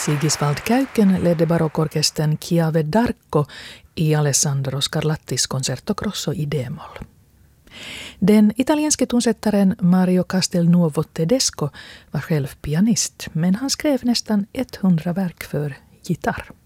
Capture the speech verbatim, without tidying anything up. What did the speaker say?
Sigisvald Käyken ledde barockorkestern Chiave d'Arco i Alessandro Scarlattis Concerto Grosso i D-moll. Den italienske tonsättaren Mario Castelnuovo Tedesco var själv pianist, men han skrev nästan hundra verk för gitarr.